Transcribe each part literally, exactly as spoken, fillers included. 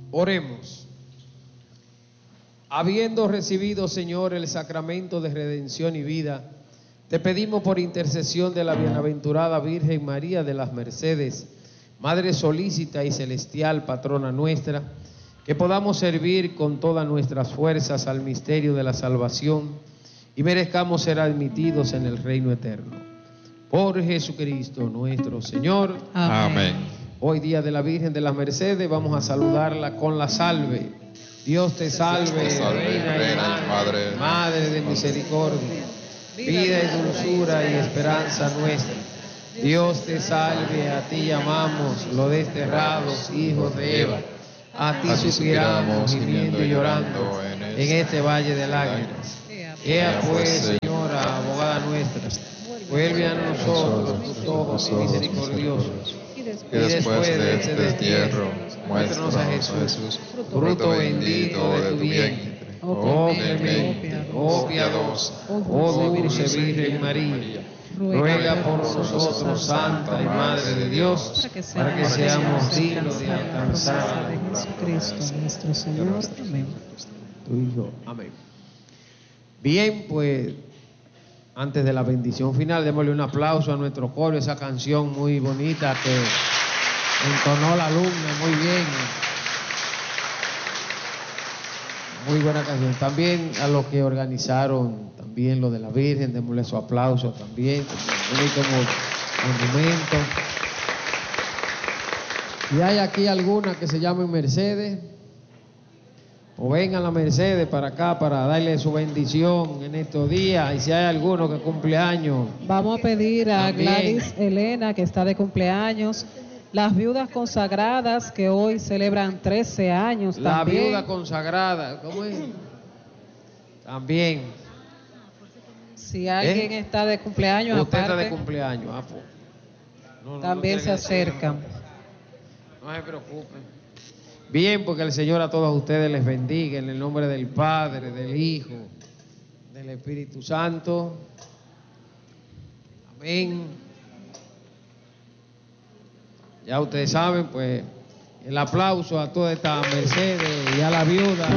Oremos. Habiendo recibido, Señor, el sacramento de redención y vida, te pedimos por intercesión de la bienaventurada Virgen María de las Mercedes, Madre solícita y celestial, patrona nuestra, que podamos servir con todas nuestras fuerzas al misterio de la salvación y merezcamos ser admitidos en el reino eterno. Por Jesucristo nuestro Señor. Amén. Hoy día de la Virgen de las Mercedes vamos a saludarla con la salve. Dios te salve, Te salve, reina, y reina y madre, madre, madre de misericordia, vida y dulzura y esperanza nuestra. Dios te salve, a ti llamamos, los desterrados hijos de Eva. A ti suspiramos, gimiendo y llorando en este valle de lágrimas. Ea pues, Señora, abogada nuestra, vuelve a nosotros tus ojos misericordiosos. Y después de este destierro, muéstranos a Jesús, fruto bendito de tu vientre. Oh clemente, oh piadosa, oh dulce Virgen María, ruega por nosotros, Santa y Madre de Dios, para que seamos dignos de alcanzar de Jesucristo nuestro Señor. Amén. Tu Hijo. Amén. Bien, pues, antes de la bendición final, démosle un aplauso a nuestro coro, esa canción muy bonita que entonó la alumna, muy bien. Muy buena canción. También a los que organizaron también lo de la Virgen, démosle su aplauso también, bonito monumento. Y hay aquí algunas que se llaman Mercedes, o vengan a la Mercedes para acá para darle su bendición en estos días. Y si hay alguno que cumple años, vamos a pedir a también. Gladys Elena, que está de cumpleaños, las viudas consagradas que hoy celebran trece años la también. viuda consagrada, ¿cómo es? También. Si alguien ¿Eh? está de cumpleaños, Usted está aparte, de cumpleaños. Ah, pues. No, no, también no se tiene que decir, acercan. No se preocupen. Bien, porque el Señor a todos ustedes les bendiga en el nombre del Padre, del Hijo, del Espíritu Santo. Amén. Ya ustedes saben, pues, el aplauso a toda esta Mercedes y a la viuda.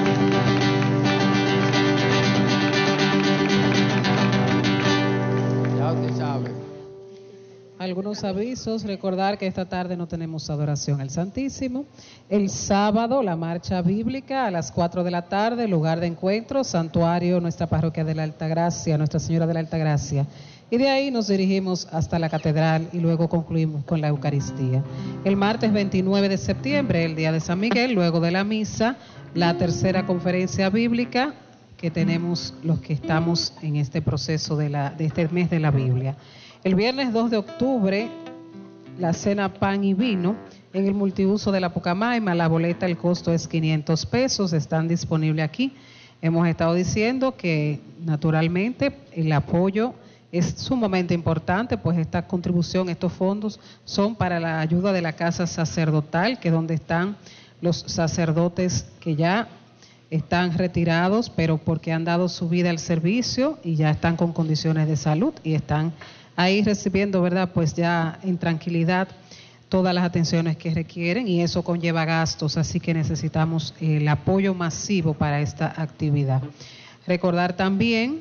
Ya ustedes saben. Algunos avisos, recordar que esta tarde no tenemos adoración al Santísimo. El sábado, la marcha bíblica a las cuatro de la tarde, lugar de encuentro, santuario, nuestra parroquia de la Altagracia, Nuestra Señora de la Altagracia. Y de ahí nos dirigimos hasta la catedral y luego concluimos con la Eucaristía. El martes veintinueve de septiembre, el día de San Miguel, luego de la misa, la tercera conferencia bíblica que tenemos los que estamos en este proceso de, la, de este mes de la Biblia. El viernes dos de octubre, la cena pan y vino en el multiuso de la Pucamaima. La boleta, el costo es quinientos pesos, están disponibles aquí. Hemos estado diciendo que naturalmente el apoyo es sumamente importante, pues esta contribución, estos fondos son para la ayuda de la casa sacerdotal, que es donde están los sacerdotes que ya están retirados, pero porque han dado su vida al servicio y ya están con condiciones de salud y están ahí recibiendo, ¿verdad?, pues ya en tranquilidad todas las atenciones que requieren, y eso conlleva gastos, así que necesitamos el apoyo masivo para esta actividad. Recordar también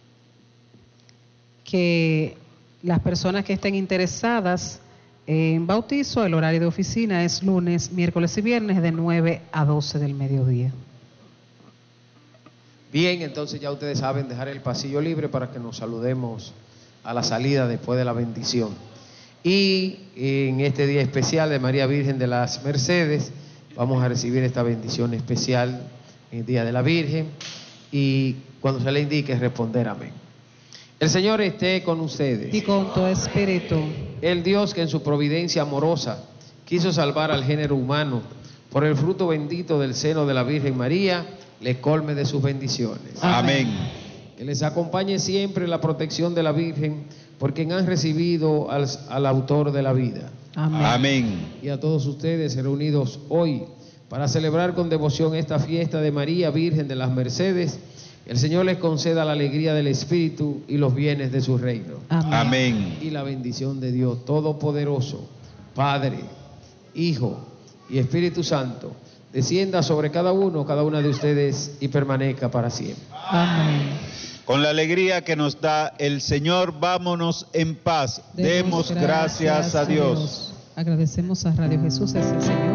que las personas que estén interesadas en bautizo, el horario de oficina es lunes, miércoles y viernes de nueve a doce del mediodía. Bien, entonces ya ustedes saben, dejar el pasillo libre para que nos saludemos a la salida después de la bendición. Y en este día especial de María Virgen de las Mercedes, vamos a recibir esta bendición especial en el Día de la Virgen, y cuando se le indique responder amén. El Señor esté con ustedes. Y con tu espíritu. El Dios que en su providencia amorosa quiso salvar al género humano por el fruto bendito del seno de la Virgen María, le colme de sus bendiciones. Amén. Que les acompañe siempre la protección de la Virgen, por quien han recibido al, al autor de la vida. Amén. Amén. Y a todos ustedes reunidos hoy para celebrar con devoción esta fiesta de María Virgen de las Mercedes, el Señor les conceda la alegría del Espíritu y los bienes de su reino. Amén. Amén. Y la bendición de Dios Todopoderoso, Padre, Hijo y Espíritu Santo, descienda sobre cada uno, cada una de ustedes y permanezca para siempre. Amén. Con la alegría que nos da el Señor, vámonos en paz. Demos, Demos gracias, gracias a Dios. Dios. Agradecemos a Radio Jesús, es el Señor.